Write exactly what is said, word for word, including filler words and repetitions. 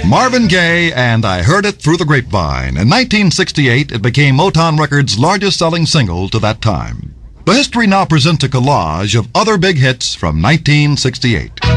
Marvin Gaye and I Heard It Through the Grapevine. In nineteen sixty-eight, it became Motown Records' largest-selling single to that time. The History Now presents a collage of other big hits from nineteen sixty-eight.